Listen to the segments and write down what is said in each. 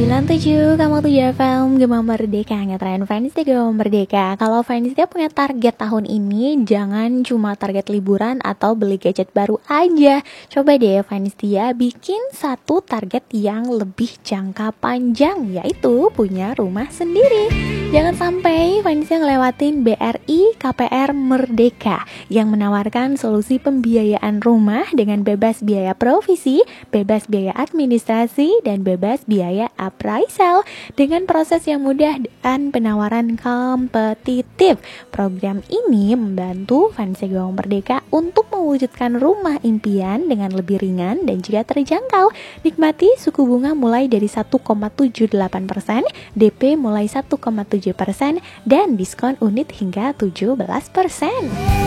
97, kamu 7 FM, Gema Merdeka, ngetren fans di Gema Merdeka. Kalau fans dia punya target tahun ini, jangan cuma target liburan atau beli gadget baru aja. Coba deh fans dia bikin satu target yang lebih jangka panjang, yaitu punya rumah sendiri. Jangan sampai fans dia ngelewatin BRI KPR Merdeka yang menawarkan solusi pembiayaan rumah dengan bebas biaya provisi, bebas biaya administrasi, dan bebas biaya appraisal dengan proses yang mudah dan penawaran kompetitif. Program ini membantu fans Gema Merdeka untuk mewujudkan rumah impian dengan lebih ringan dan juga terjangkau. Nikmati suku bunga mulai dari 1,78%, DP mulai 1,7%, dan diskon unit hingga 17%.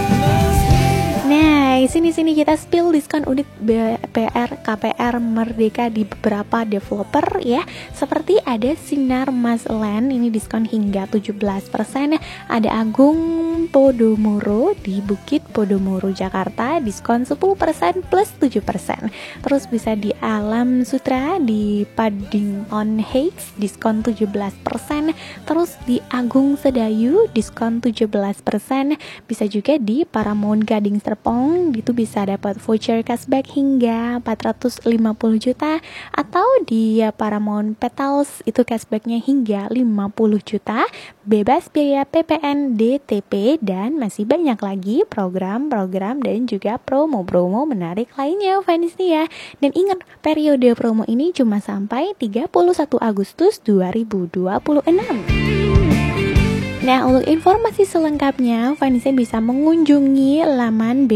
Nah, sini kita spill diskon unit BR KPR Merdeka di beberapa developer ya. Seperti ada Sinar Mas Land, ini diskon hingga 17%. Ada Agung Podomoro di Bukit Podomoro Jakarta, diskon 10% plus 7%. Terus bisa di Alam Sutra di Paddington Heights, diskon 17%. Terus di Agung Sedayu, diskon 17%. Bisa juga di Paramount Gading Serpong, itu bisa dapat voucher cashback hingga 450 juta. Atau di Paramount Petals, itu cashbacknya hingga 50 juta. Bebas biaya PPN DTP, dan masih banyak lagi program-program dan juga promo-promo menarik lainnya fans ya. Dan ingat, periode promo ini cuma sampai 31 Agustus 2026. Nah, untuk informasi selengkapnya, fansnya bisa mengunjungi laman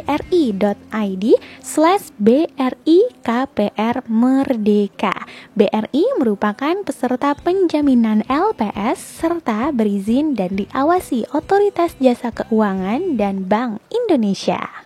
bbri.id/BRI KPR Merdeka. BRI merupakan peserta penjaminan LPS serta berizin dan diawasi Otoritas Jasa Keuangan dan Bank Indonesia.